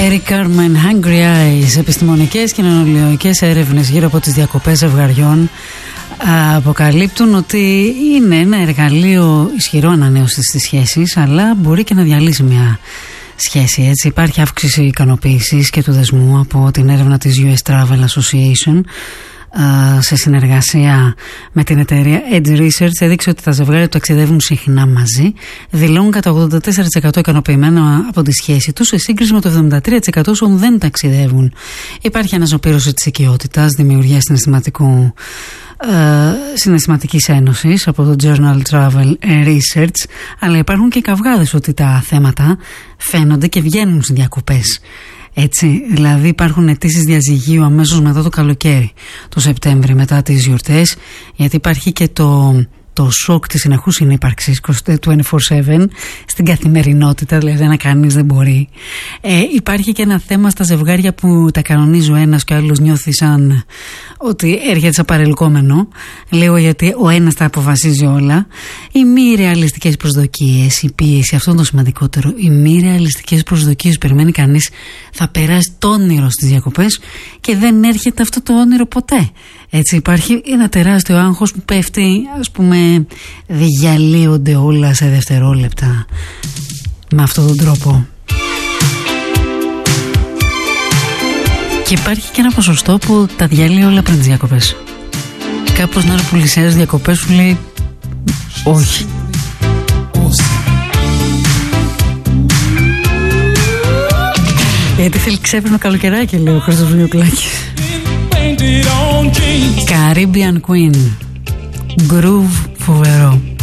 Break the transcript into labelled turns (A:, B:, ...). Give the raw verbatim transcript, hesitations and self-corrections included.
A: Eric Carmen, Hungry Eyes. Επιστημονικές και νεολογικές έρευνες γύρω από τις διακοπές ζευγαριών αποκαλύπτουν ότι είναι ένα εργαλείο ισχυρό ανανέωσης στις σχέσεις, αλλά μπορεί και να διαλύσει μια σχέση. Έτσι, υπάρχει αύξηση ικανοποίησης και του δεσμού από την έρευνα της γιου ες Travel Association σε συνεργασία με την εταιρεία Edge Research. Έδειξε ότι τα ζευγάρια που ταξιδεύουν συχνά μαζί δηλώνουν κατά ογδόντα τέσσερα τοις εκατό ικανοποιημένα από τη σχέση τους, σε σύγκριση με το εβδομήντα τρία τοις εκατό όσων δεν ταξιδεύουν. Υπάρχει αναζωπήρωση της οικειότητας, δημιουργία συναισθηματικού Uh, συναισθηματικής ένωσης από το Journal Travel Research, αλλά υπάρχουν και καυγάδες ότι τα θέματα φαίνονται και βγαίνουν στις διακοπές. Έτσι, δηλαδή υπάρχουν αιτήσεις διαζυγίου αμέσως μετά το καλοκαίρι, το Σεπτέμβρη, μετά τις γιορτές, γιατί υπάρχει και το, το σοκ της συνεχούς συνύπαρξης είκοσι τέσσερα επτά στην καθημερινότητα, δηλαδή να κανείς δεν μπορεί. Ε, υπάρχει και ένα θέμα στα ζευγάρια που τα κανονίζει ο ένας και ο άλλος νιώθει σαν ότι έρχεται σαν παρελκόμενο. Λέω γιατί ο ένας τα αποφασίζει όλα. Οι μη ρεαλιστικές προσδοκίες, η πίεση, αυτό είναι το σημαντικότερο. Οι μη ρεαλιστικές προσδοκίες, περιμένει κανείς θα περάσει το όνειρο στις διακοπές και δεν έρχεται αυτό το όνειρο ποτέ. Έτσι, υπάρχει ένα τεράστιο άγχος που πέφτει, ας πούμε, διαλύονται όλα σε δευτερόλεπτα με αυτόν τον τρόπο. Και υπάρχει και ένα ποσοστό που τα διαλύει όλα πριν τις διακοπές. Κάπως να είναι που πλησιάζει διακοπές σου λέει όχι. Γιατί θέλει ξέπαινο καλοκαιράκι, λέει ο Χρήστος Βουλιοκλάκης. Caribbean Queen, groove φοβερό.